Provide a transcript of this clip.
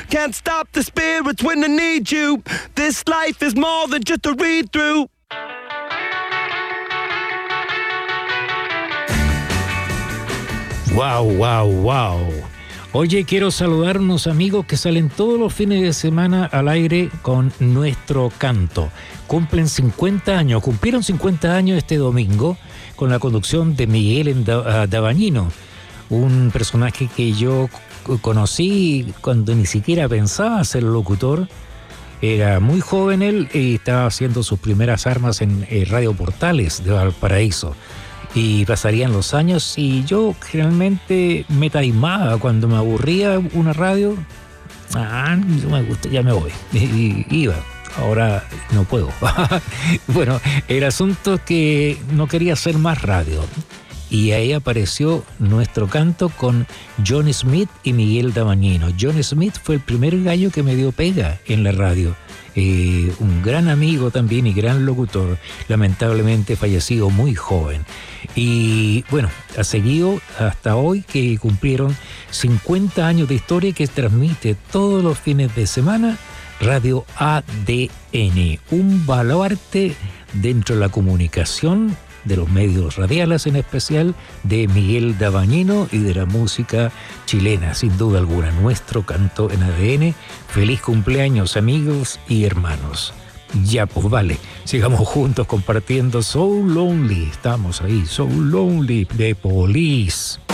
Can't stop the spirits when I need you. This life is more than just a read-through. Wow, wow, wow. Oye, quiero saludar a unos amigos que salen todos los fines de semana al aire con Nuestro Canto. Cumplieron 50 años este domingo con la conducción de Miguel Dabañino, un personaje que yo conocí cuando ni siquiera pensaba ser locutor. Era muy joven él y estaba haciendo sus primeras armas en Radio Portales de Valparaíso. Y pasarían los años y yo generalmente me taimaba cuando me aburría una radio. No me gusta, ya me voy. Y iba. Ahora no puedo. Bueno, el asunto es que no quería hacer más radio. Y ahí apareció Nuestro Canto con John Smith y Miguel Dabañino. John Smith fue el primer gallo que me dio pega en la radio. Un gran amigo también y gran locutor, lamentablemente fallecido muy joven. Y bueno, ha seguido hasta hoy que cumplieron 50 años de historia que transmite todos los fines de semana Radio ADN, un baluarte dentro de la comunicación, de los medios radiales en especial, de Miguel Dabañino y de la música chilena, sin duda alguna. Nuestro Canto en ADN. Feliz cumpleaños, amigos y hermanos. Ya, pues vale, sigamos juntos compartiendo So Lonely. Estamos ahí, So Lonely, de Police.